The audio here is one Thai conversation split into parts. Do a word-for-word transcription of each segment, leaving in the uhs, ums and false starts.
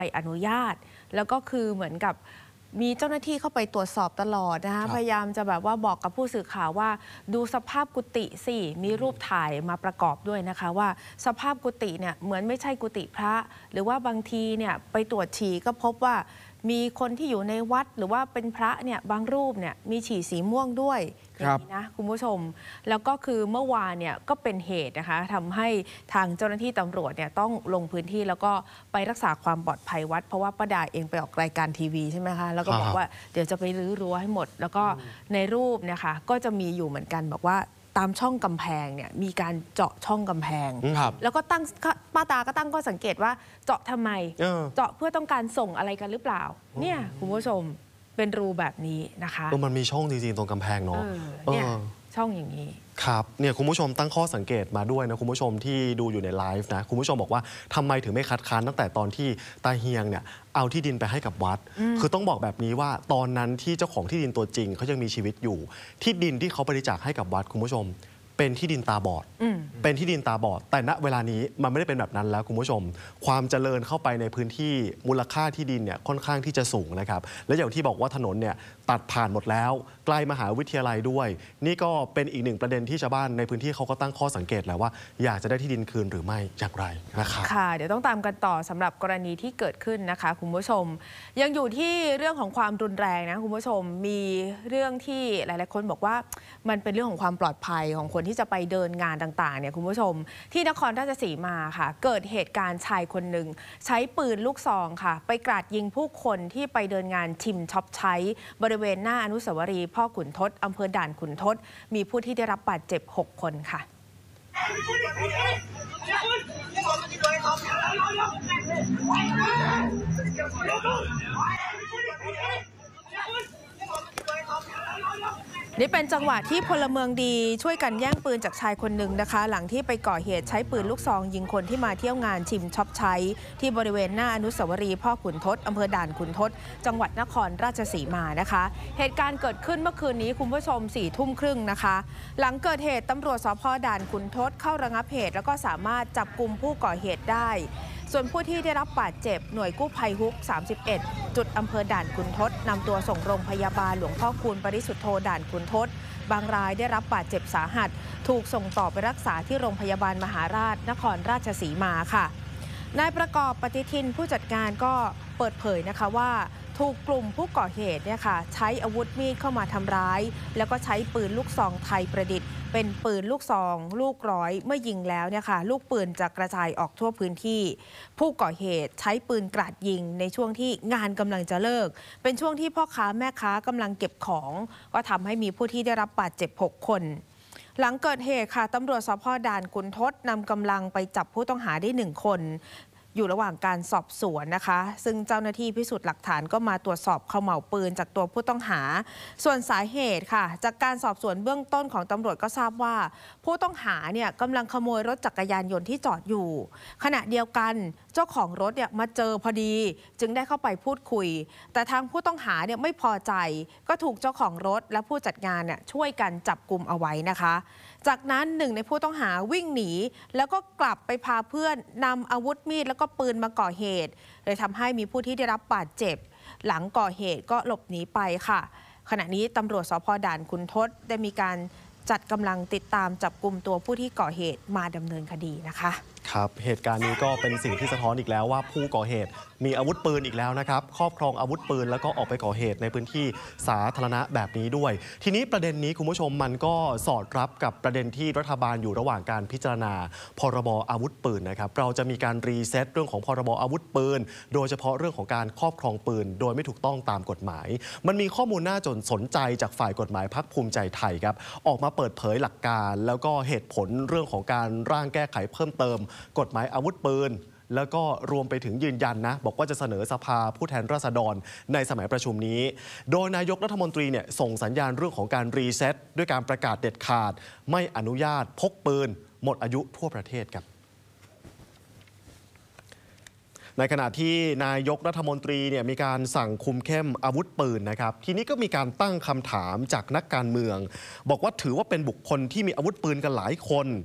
ใบอนุญาตแล้วก็คือเหมือนกับมีเจ้าหน้าที่เข้าไปตรวจสอบตลอดนะคะพยายามจะแบบว่าบอกกับผู้สื่อข่าวว่าดูสภาพกุฏิสิมีรูปถ่ายมาประกอบด้วยนะคะว่าสภาพกุฏิเนี่ยเหมือนไม่ใช่กุฏิพระหรือว่าบางทีเนี่ยไปตรวจฉี่ก็พบว่ามีคนที่อยู่ในวัดหรือว่าเป็นพระเนี่ยบางรูปเนี่ยมีฉี่สีม่วงด้วยอย่างนี้นะคุณผู้ชมแล้วก็คือเมื่อวานเนี่ยก็เป็นเหตุนะคะทำให้ทางเจ้าหน้าที่ตำรวจเนี่ยต้องลงพื้นที่แล้วก็ไปรักษาความปลอดภัยวัดเพราะว่าป้าดาเองไปออกรายการทีวีใช่ไหมคะแล้วก็บอกว่าเดี๋ยวจะไปรื้อรั้วให้หมดแล้วก็ในรูปเนี่ยค่ะก็จะมีอยู่เหมือนกันบอกว่าตามช่องกำแพงเนี่ยมีการเจาะช่องกำแพงแล้วก็ตั้งป้าตาก็ตั้งข้อสังเกตว่าเจาะทำไมเจาะเพื่อต้องการส่งอะไรกันหรือเปล่าเนี่ยคุณผู้ชมเป็นรูแบบนี้นะคะมันมีช่องจริงๆตรงกำแพงเนาะเนี่ยช่องอย่างนี้ครับเนี่ยคุณผู้ชมตั้งข้อสังเกตมาด้วยนะคุณผู้ชมที่ดูอยู่ในไลฟ์นะคุณผู้ชมบอกว่าทำไมถึงไม่คัดค้านตั้งแต่ตอนที่ตาเฮียงเนี่ยเอาที่ดินไปให้กับวัดคือต้องบอกแบบนี้ว่าตอนนั้นที่เจ้าของที่ดินตัวจริงเขายังมีชีวิตอยู่ที่ดินที่เขาบริจาคให้กับวัดคุณผู้ชมเป็นที่ดินตาบอดเป็นที่ดินตาบอดแต่ณเวลานี้มันไม่ได้เป็นแบบนั้นแล้วคุณผู้ชมความเจริญเข้าไปในพื้นที่มูลค่าที่ดินเนี่ยค่อนข้างที่จะสูงนะครับและอย่างที่บอกว่าถนนเนี่ยตัดผ่านหมดแล้วใกล้มหาวิทยาลัยด้วยนี่ก็เป็นอีกหนึ่งประเด็นที่ชาวบ้านในพื้นที่เขาก็ตั้งข้อสังเกตแล้วว่าอยากจะได้ที่ดินคืนหรือไม่อย่างไรนะครับค่ะเดี๋ยวต้องตามกันต่อสำหรับกรณีที่เกิดขึ้นนะคะคุณผู้ชมยังอยู่ที่เรื่องของความรุนแรงนะคุณผู้ชมมีเรื่องที่หลายๆคนบอกว่ามันเป็นเรื่องของความปลอดภัยของคนที่จะไปเดินงานต่างๆเนี่ยคุณผู้ชมที่นครราชสีมาค่ะเกิดเหตุการณ์ชายคนหนึ่งใช้ปืนลูกซองค่ะไปกราดยิงผู้คนที่ไปเดินงานชิมช็อปใช้บริเวณหน้าอนุสาวรีย์พ่อขุนทดอำเภอด่านขุนทดมีผู้ที่ได้รับบาดเจ็บหกคนค่ะนี่เป็นจังหวะที่พลเมืองดีช่วยกันแย่งปืนจากชายคนหนึ่งนะคะหลังที่ไปก่อเหตุใช้ปืนลูกซองยิงคนที่มาเที่ยวงานชิมช็อปใช้ที่บริเวณหน้าอนุสาวรีย์พ่อขุนทดอำเภอด่านขุนทดจังหวัดนครราชสีมานะคะเหตุการณ์เกิดขึ้นเมื่อคืนนี้คุณผู้ชมสี่ทุ่มครึ่งนะคะหลังเกิดเหตุตำรวจสภ.ด่านขุนทดเข้าระงับเหตุแล้วก็สามารถจับกุมผู้ก่อเหตุได้ส่วนผู้ที่ได้รับบาดเจ็บหน่วยกู้ภัยฮุกสามสิบเอ็ดจุดอำเภอด่านขุนทดนำตัวส่งโรงพยาบาลหลวงพ่อคูณปริสุทธโธด่านขุนทดบางรายได้รับบาดเจ็บสาหัสถูกส่งต่อไปรักษาที่โรงพยาบาลมหาราชนครราชสีมาค่ะนายประกอบปฏิทินผู้จัดการก็เปิดเผยนะคะว่าถูกกลุ่มผู้ก่อเหตุเนี่ยค่ะใช้อาวุธมีดเข้ามาทำร้ายแล้วก็ใช้ปืนลูกซองไทยประดิษฐ์เป็นปืนลูกซองลูกร้อยเมื่อยิงแล้วเนี่ยค่ะลูกปืนจะกระจายออกทั่วพื้นที่ผู้ก่อเหตุใช้ปืนกราดยิงในช่วงที่งานกำลังจะเลิกเป็นช่วงที่พ่อค้าแม่ค้ากำลังเก็บของก็ทำให้มีผู้ที่ได้รับบาดเจ็บหกคนหลังเกิดเหตุค่ะตำรวจสภ.ด่านขุนทดนำกำลังไปจับผู้ต้องหาได้หนึ่งคนอยู่ระหว่างการสอบสวนนะคะซึ่งเจ้าหน้าที่พิสูจน์หลักฐานก็มาตรวจสอบเขม่าวปืนจากตัวผู้ต้องหาส่วนสาเหตุค่ะจากการสอบสวนเบื้องต้นของตำรวจก็ทราบว่าผู้ต้องหาเนี่ยกำลังขโมยรถจักรยานยนต์ที่จอดอยู่ขณะเดียวกันเจ้าของรถเนี่ยมาเจอพอดีจึงได้เข้าไปพูดคุยแต่ทางผู้ต้องหาเนี่ยไม่พอใจก็ถูกเจ้าของรถและผู้จัดงานเนี่ยช่วยกันจับกุมเอาไว้นะคะจากนั้นหนึ่งในผู้ต้องหาวิ่งหนีแล้วก็กลับไปพาเพื่อนนำอาวุธมีดแล้วก็ปืนมาก่อเหตุเลยทำให้มีผู้ที่ได้รับบาดเจ็บหลังก่อเหตุก็หลบหนีไปค่ะขณะนี้ตำรวจสภ.ด่านขุนทดได้มีการจัดกำลังติดตามจับกุมตัวผู้ที่ก่อเหตุมาดำเนินคดีนะคะครับเหตุการณ์นี้ก็เป็นสิ่งที่สะท้อนอีกแล้วว่าผู้ก่อเหตุมีอาวุธปืนอีกแล้วนะครับครอบครองอาวุธปืนแล้วก็ออกไปก่อเหตุในพื้นที่สาธารณะแบบนี้ด้วยทีนี้ประเด็นนี้คุณผู้ชมมันก็สอดรับกับประเด็นที่รัฐบาลอยู่ระหว่างการพิจารณาพรบอาวุธปืนนะครับเราจะมีการรีเซ็ตเรื่องของพรบอาวุธปืนโดยเฉพาะเรื่องของการครอบครองปืนโดยไม่ถูกต้องตามกฎหมายมันมีข้อมูลน่าจนสนใจจากฝ่ายกฎหมายพรรคภูมิใจไทยครับออกมาเปิดเผยหลักการแล้วก็เหตุผลเรื่องของการร่างแก้ไขเพิ่มเติมกฎหมายอาวุธปืนแล้วก็รวมไปถึงยืนยันนะบอกว่าจะเสนอสภาผู้แทนราษฎรในสมัยประชุมนี้โดยนายกรัฐมนตรีเนี่ยส่งสัญญาณเรื่องของการรีเซ็ตด้วยการประกาศเด็ดขาดไม่อนุญาตพกปืนหมดอายุทั่วประเทศครับในขณะที่นายกรัฐมนตรีเนี่ยมีการสั่งคุมเข้มอาวุธปืนนะครับทีนี้ก็มีการตั้งคำถามจากนักการเมืองบอกว่าถือว่าเป็นบุคคลที่มีอาวุธปืนกันหลายคน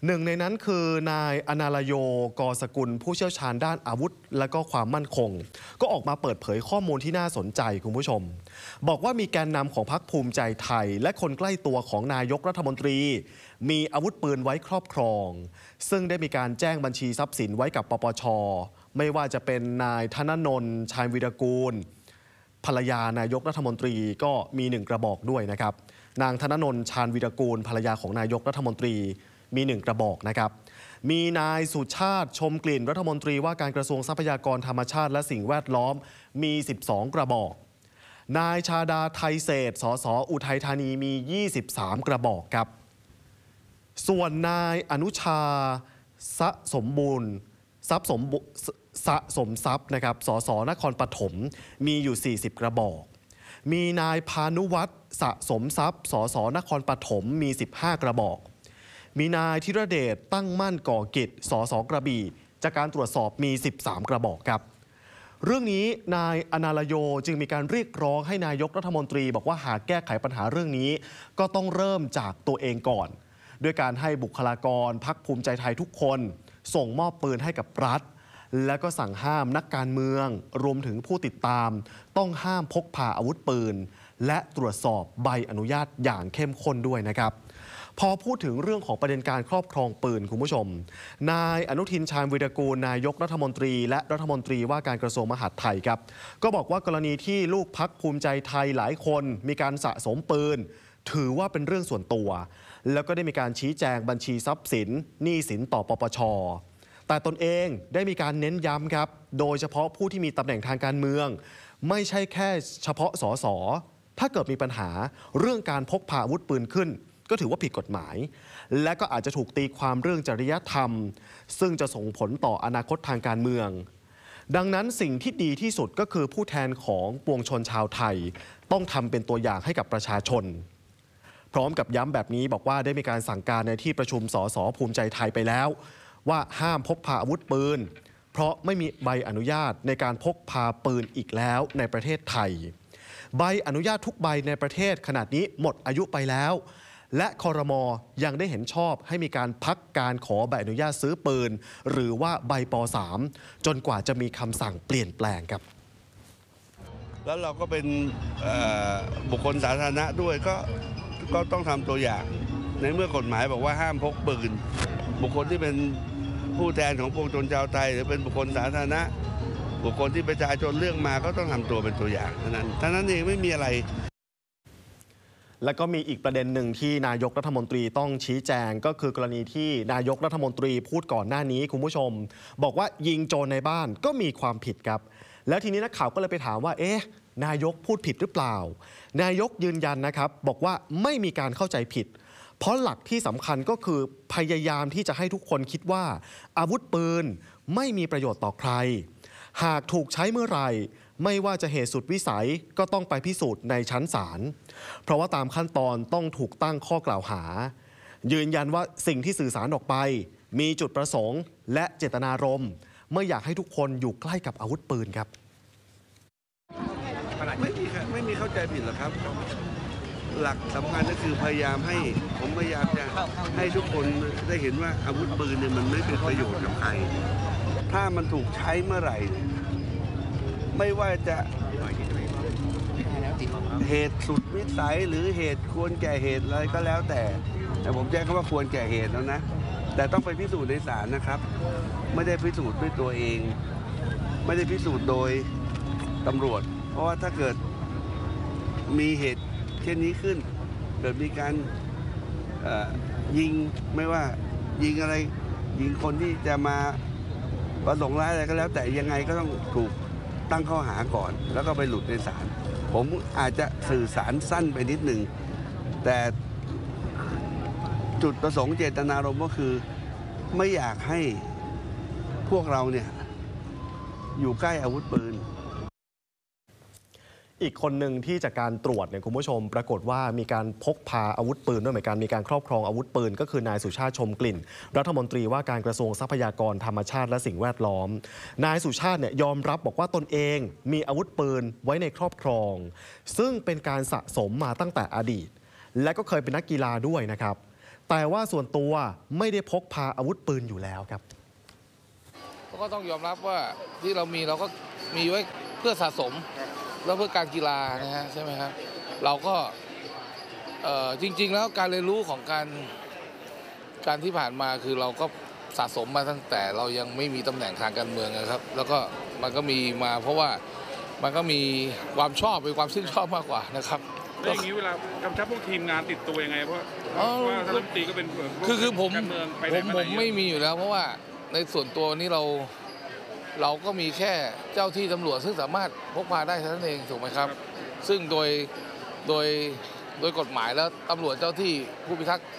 หนึ่งในนั้นคือนายอนาลโยกอสกุลผู้เชี่ยวชาญด้านอาวุธและก็ความมั่นคงก็ออกมาเปิดเผยข้อมูลที่น่าสนใจคุณผู้ชมบอกว่ามีแกนนำของพรรคภูมิใจไทยและคนใกล้ตัวของนายกรัฐมนตรีมีอาวุธปืนไว้ครอบครองซึ่งได้มีการแจ้งบัญชีทรัพย์สินไว้กับปปช.ไม่ว่าจะเป็นนายธนนนท์ชาญวีรกูลภรรยานายกรัฐมนตรีก็มีหนึ่งกระบอกด้วยนะครับนางธนนนท์ชาญวีรกูลภรรยาของนายกรัฐมนตรีมีหนึ่งกระบอกนะครับมีนายสุชาติชมกลิ่นรัฐมนตรีว่าการกระทรวงทรัพยากรธรรมชาติและสิ่งแวดล้อมมีสิบสองกระบอกนายชาดาไทยเศรษฐ์สสอุทัยธานีมียี่สิบสามกระบอกครับส่วนนายอนุชาสะสมบูรณ์ทรัพย์สมสะสมทรัพย์นะครับสสนครปฐมมีอยู่สี่สิบกระบอกมีนายพานุวัฒน์สะสมทรัพย์สสนครปฐมมีสิบห้ากระบอกมีนายธีรเดชตั้งมั่นก่อกิจสสกระบี่จากการตรวจสอบมีสิบสามกระบอกครับเรื่องนี้นายอนาลโยจึงมีการเรียกร้องให้นายกรัฐมนตรีบอกว่าหากแก้ไขปัญหาเรื่องนี้ก็ต้องเริ่มจากตัวเองก่อนด้วยการให้บุคลากรพรรคภูมิใจไทยทุกคนส่งมอบปืนให้กับรัฐและก็สั่งห้ามนักการเมืองรวมถึงผู้ติดตามต้องห้ามพกพาอาวุธปืนและตรวจสอบใบอนุญาตอย่างเข้มข้นด้วยนะครับพอพูดถึงเรื่องของประเด็นการครอบครองปืนคุณผู้ชมนายอนุทินชาญวีรกูลนายกรัฐมนตรีและรัฐมนตรีว่าการกระทรวงมหาดไทยครับก็บอกว่ากรณีที่ลูกพรรคภูมิใจไทยหลายคนมีการสะสมปืนถือว่าเป็นเรื่องส่วนตัวแล้วก็ได้มีการชี้แจงบัญชีทรัพย์สินหนี้สินต่อปปช.แต่ตนเองได้มีการเน้นย้ำครับโดยเฉพาะผู้ที่มีตำแหน่งทางการเมืองไม่ใช่แค่เฉพาะสสถ้าเกิดมีปัญหาเรื่องการพกพาอาวุธปืนขึ้นก็ถือว่าผิดกฎหมายและก็อาจจะถูกตีความเรื่องจริยธรรมซึ่งจะส่งผลต่ออนาคตทางการเมืองดังนั้นสิ่งที่ดีที่สุดก็คือผู้แทนของปวงชนชาวไทยต้องทำเป็นตัวอย่างให้กับประชาชนพร้อมกับย้ำแบบนี้บอกว่าได้มีการสั่งการในที่ประชุมสสภูมิใจไทยไปแล้วว่าห้ามพกพาอาวุธปืนเพราะไม่มีใบอนุญาตในการพกพาปืนอีกแล้วในประเทศไทยใบอนุญาตทุกใบในประเทศขนาดนี้หมดอายุไปแล้วและครม.ยังได้เห็นชอบให้มีการพักการขอใบอนุญาตซื้อปืนหรือว่าใบป.สาม จนกว่าจะมีคำสั่งเปลี่ยนแปลงครับแล้วเราก็เป็นบุคคลสาธารณะด้วยก็ก็ต้องทำตัวอย่างในเมื่อกฎหมายบอกว่าห้ามพกปืนบุคคลที่เป็นผู้แทนของปวงชนชาวไทยหรือเป็นบุคคลสาธารณะบุคคลที่ประชาชนเลือกมาก็ต้องทำตัวเป็นตัวอย่างเท่านั้นเท่านั้นเองไม่มีอะไรและก็มีอีกประเด็นหนึ่งที่นายกรัฐมนตรีต้องชี้แจงก็คือกรณีที่นายกรัฐมนตรีพูดก่อนหน้านี้คุณผู้ชมบอกว่ายิงโจรในบ้านก็มีความผิดครับแล้วทีนี้นักข่าวก็เลยไปถามว่าเอ๊ะนายกพูดผิดหรือเปล่านายกยืนยันนะครับบอกว่าไม่มีการเข้าใจผิดเพราะหลักที่สำคัญก็คือพยายามที่จะให้ทุกคนคิดว่าอาวุธปืนไม่มีประโยชน์ต่อใครหากถูกใช้เมื่อไหร่ไม่ว่าจะเหตุสุดวิสัยก็ต้องไปพิสูจน์ในชั้นศาลเพราะว่าตามขั้นตอนต้องถูกตั้งข้อกล่าวหายืนยันว่าสิ่งที่สื่อสารออกไปมีจุดประสงค์และเจตนารมณ์ไม่อยากให้ทุกคนอยู่ใกล้กับอาวุธปืนครับไม่มีไม่มีเข้าใจผิดหรอกครับหลักสำคัญก็คือพยายามให้ผมพยายามจะให้ทุกคนได้เห็นว่าอาวุธปืนเนี่ยมันไม่เป็นประโยชน์กับใครถ้ามันถูกใช้เมื่อไหร่ไม่ว่าจะเหตุสุดวิสัยหรือเหตุควรแก่เหตุอะไรก็แล้วแต่แต่ผมแจ้งเขาว่าควรแก่เหตุแล้วนะแต่ต้องไปพิสูจน์ในศาลนะครับไม่ได้พิสูจน์ด้วยตัวเองไม่ได้พิสูจน์โดยตำรวจเพราะว่าถ้าเกิดมีเหตุเช่นนี้ขึ้นเกิดมีการยิงไม่ว่ายิงอะไรยิงคนที่จะมาประสงค์ร้ายอะไรก็แล้วแต่ยังไงก็ต้องถูกตั้งข้อหาก่อนแล้วก็ไปหลุดในศาลผมอาจจะสื่อสารสั้นไปนิดหนึ่งแต่จุดประสงค์เจตนารมณ์ก็คือไม่อยากให้พวกเราเนี่ยอยู่ใกล้อาวุธปืนอีกคนหนึ่งที่จากการตรวจเนี่ยคุณผู้ชมปรากฏว่ามีการพกพาอาวุธปืนด้วยเหมือนกันมีการครอบครองอาวุธปืนก็คือนายสุชาติชมกลิ่นรัฐมนตรีว่าการกระทรวงทรัพยากรธรรมชาติและสิ่งแวดล้อมนายสุชาติเนี่ยยอมรับบอกว่าตนเองมีอาวุธปืนไว้ในครอบครองซึ่งเป็นการสะสมมาตั้งแต่อดีตและก็เคยเป็นนักกีฬาด้วยนะครับแต่ว่าส่วนตัวไม่ได้พกพาอาวุธปืนอยู่แล้วครับก็ต้องยอมรับว่าที่เรามีเราก็มีไว้เพื่อสะสมแล้วเพื่อการกีฬานะฮะใช่ไหมครับเราก็จริงๆแล้วการเรียนรู้ของการการที่ผ่านมาคือเราก็สะสมมาตั้งแต่เรายังไม่มีตำแหน่งทางการเมืองนะครับแล้วก็มันก็มีมาเพราะว่ามันก็มีความชอบเป็นความชื่นชอบมากกว่านะครับแล้วอย่างนี้เวลากำชับพวกทีมงานติดตัวยังไงเพราะว่าท่านรัฐมนตรีก็เป็นคือคือผมการเมืองไปผไหนมมาผไหนมไม่มีอยู่แล้ว เพราะว่าในส่วนตัวนี้เราเราก็มีแค่เจ้าที่ตำรวจซึ่งสามารถพกพาได้เท่านั้นเองถูกไหมครับซึ่งโดยโดยโดยกฎหมายแล้วตำรวจเจ้าที่ผู้พิทักษ์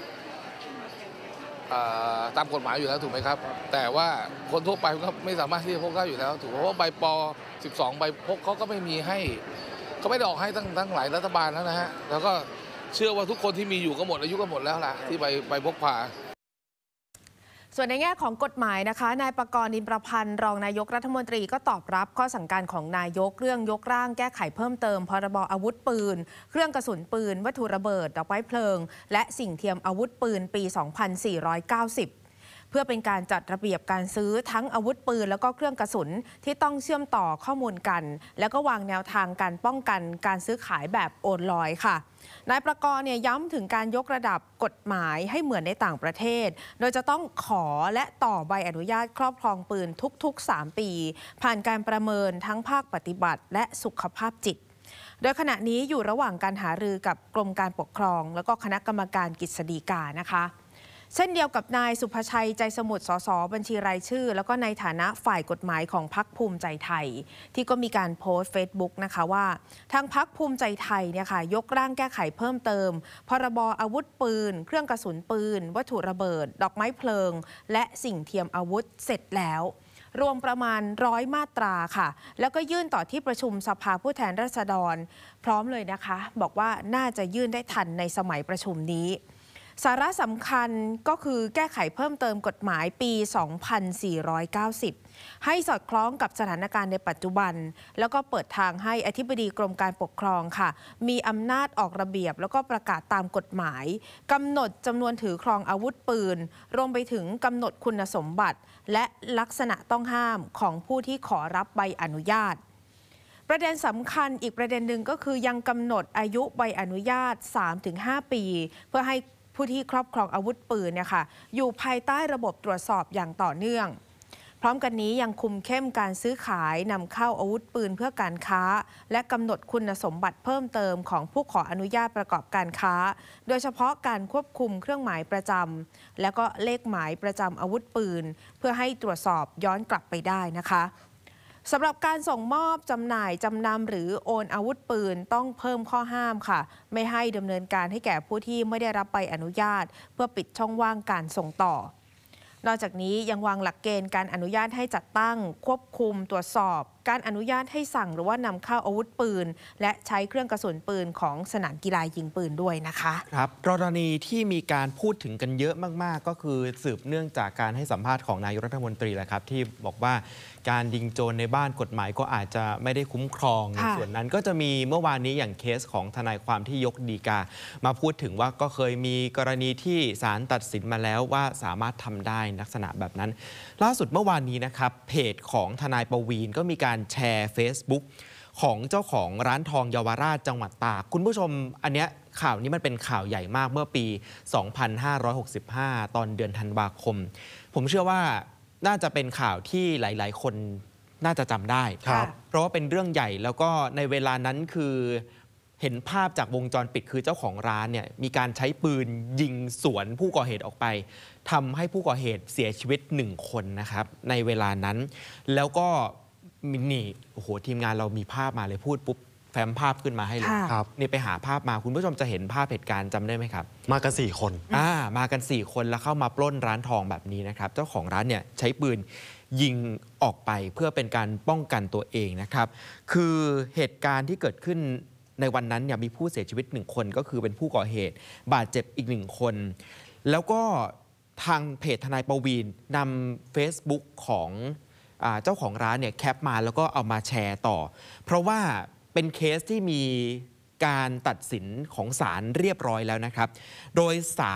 ตามกฎหมายอยู่แล้วถูกไหมครับแต่ว่าคนทั่วไปก็ไม่สามารถที่จะพกได้อยู่แล้วถูกเพราะว่าใบป สิบสอง ใบพกเขาก็ไม่มีให้เขาไม่ได้ออกให้ตั้งตั้งหลายรัฐบาลแล้วนะฮะแล้วก็เชื่อว่าทุกคนที่มีอยู่ก็หมดอายุก็หมดแล้วล่ะที่ใบใบพกพาส่วนในแง่ของกฎหมายนะคะนายปกรณ์ นินประพันธ์รองนายกรัฐมนตรีก็ตอบรับข้อสั่งการของนายกเรื่องยกร่างแก้ไขเพิ่มเติมพรบอาวุธปืนเครื่องกระสุนปืนวัตถุระเบิดดอกไม้เพลิงและสิ่งเทียมอาวุธปืนปี สองพันสี่ร้อยเก้าสิบ เพื่อเป็นการจัดระเบียบการซื้อทั้งอาวุธปืนแล้วก็เครื่องกระสุนที่ต้องเชื่อมต่อข้อมูลกันแล้วก็วางแนวทางการป้องกันการซื้อขายแบบโอนลอยค่ะนายประกรณ์เนี่ยย้ำถึงการยกระดับกฎหมายให้เหมือนในต่างประเทศโดยจะต้องขอและต่อใบอนุญาตครอบครองปืนทุกๆสามปีผ่านการประเมินทั้งภาคปฏิบัติและสุขภาพจิตโดยขณะนี้อยู่ระหว่างการหารือกับกรมการปกครองแล้วก็คณะกรรมการกฤษฎีกานะคะเช่นเดียวกับนายสุภชัยใจสมุทรสสบัญชีรายชื่อแล้วก็ในฐานะฝ่ายกฎหมายของพรรคภูมิใจไทยที่ก็มีการโพสต์เฟซบุ๊กนะคะว่าทางพรรคภูมิใจไทยเนี่ยค่ะยกร่างแก้ไขเพิ่มเติมพรบอาวุธปืนเครื่องกระสุนปืนวัตถุระเบิดดอกไม้เพลิงและสิ่งเทียมอาวุธเสร็จแล้วรวมประมาณร้อยมาตราค่ะแล้วก็ยื่นต่อที่ประชุมสภาผู้แทนราษฎรพร้อมเลยนะคะบอกว่าน่าจะยื่นได้ทันในสมัยประชุมนี้สาระสำคัญก็คือแก้ไขเพิ่มเติมกฎหมายปี สองพันสี่ร้อยเก้าสิบ ให้สอดคล้องกับสถานการณ์ในปัจจุบันแล้วก็เปิดทางให้อธิบดีกรมการปกครองค่ะมีอำนาจออกระเบียบแล้วก็ประกาศตามกฎหมายกำหนดจำนวนถือครองอาวุธปืนรวมไปถึงกำหนดคุณสมบัติและลักษณะต้องห้ามของผู้ที่ขอรับใบอนุญาตประเด็นสำคัญอีกประเด็นหนึ่งก็คือยังกำหนดอายุใบอนุญาต สามถึงห้า ปีเพื่อให้ผู้ที่ครอบครองอาวุธปืนเนี่ยค่ะอยู่ภายใต้ระบบตรวจสอบอย่างต่อเนื่องพร้อมกันนี้ยังคุมเข้มการซื้อขายนำเข้าอาวุธปืนเพื่อการค้าและกำหนดคุณสมบัติเพิ่มเติมของผู้ขออนุญาตประกอบการค้าโดยเฉพาะการควบคุมเครื่องหมายประจำและก็เลขหมายประจำอาวุธปืนเพื่อให้ตรวจสอบย้อนกลับไปได้นะคะสำหรับการส่งมอบจำหน่ายจำนำหรือโอนอาวุธปืนต้องเพิ่มข้อห้ามค่ะไม่ให้ดำเนินการให้แก่ผู้ที่ไม่ได้รับใบอนุญาตเพื่อปิดช่องว่างการส่งต่อนอกจากนี้ยังวางหลักเกณฑ์การอนุญาตให้จัดตั้งควบคุมตรวจสอบการอนุญาตให้สั่งหรือว่านำเข้าอาวุธปืนและใช้เครื่องกระสุนปืนของสนามกีฬายิงปืนด้วยนะคะครับกรณีที่มีการพูดถึงกันเยอะมากๆก็คือสืบเนื่องจากการให้สัมภาษณ์ของนายกรัฐมนตรีแหละครับที่บอกว่าการยิงโจรในบ้านกฎหมายก็อาจจะไม่ได้คุ้มครองในส่วนนั้นก็จะมีเมื่อวานนี้อย่างเคสของทนายความที่ยกฎีกามาพูดถึงว่าก็เคยมีกรณีที่ศาลตัดสินมาแล้วว่าสามารถทำได้ลักษณะแบบนั้นล่าสุดเมื่อวานนี้นะครับเพจของทนายประวีณก็มีการแชร์ Facebook ของเจ้าของร้านทองเยาวราชจังหวัดตากคุณผู้ชมอันเนี้ยข่าวนี้มันเป็นข่าวใหญ่มากเมื่อปี สองพันห้าร้อยหกสิบห้า ตอนเดือนธันวาคมผมเชื่อว่าน่าจะเป็นข่าวที่หลายๆคนน่าจะจำได้เพราะว่าเป็นเรื่องใหญ่แล้วก็ในเวลานั้นคือเห็นภาพจากวงจรปิดคือเจ้าของร้านเนี่ยมีการใช้ปืนยิงสวนผู้ก่อเหตุออกไปทำให้ผู้ก่อเหตุเสียชีวิตหนึ่งคนนะครับในเวลานั้นแล้วก็นี่โอ้โหทีมงานเรามีภาพมาเลยพูดปุ๊บแฟ้มภาพขึ้นมาให้เลยครับนี่ไปหาภาพมาคุณผู้ชมจะเห็นภาพเหตุการณ์จำได้ไหมครับมากันสี่คนอ่ามากันสี่คนแล้วเข้ามาปล้นร้านทองแบบนี้นะครับเจ้าของร้านเนี่ยใช้ปืนยิงออกไปเพื่อเป็นการป้องกันตัวเองนะครับคือเหตุการณ์ที่เกิดขึ้นในวันนั้นเนี่ยมีผู้เสียชีวิตหนึ่งคนก็คือเป็นผู้ก่อเหตุบาดเจ็บอีกหนึ่งคนแล้วก็ทางเพจทนายประวีณนำ Facebook ของเจ้าของร้านเนี่ยแคปมาแล้วก็เอามาแชร์ต่อเพราะว่าเป็นเคสที่มีการตัดสินของศาลเรียบร้อยแล้วนะครับโดยศาล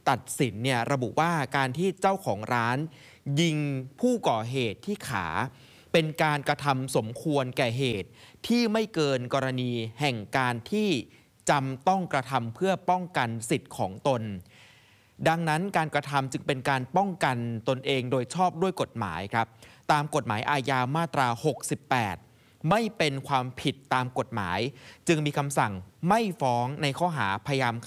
ตัดสินเนี่ยระบุว่าการที่เจ้าของร้านยิงผู้ก่อเหตุที่ขาเป็นการกระทำสมควรแก่เหตุที่ไม่เกินกรณีแห่งการที่จำต้องกระทำเพื่อป้องกันสิทธิ์ของตนดังนั้นการกระทำจึงเป็นการป้องกันตนเองโดยชอบด้วยกฎหมายครับตามกฎหมายอาญามาตราหกสิบแปดไม่เป็นความผิดตามกฎหมายจึงมีคำสั่งไม่ฟ้องในข้อหาพยายาม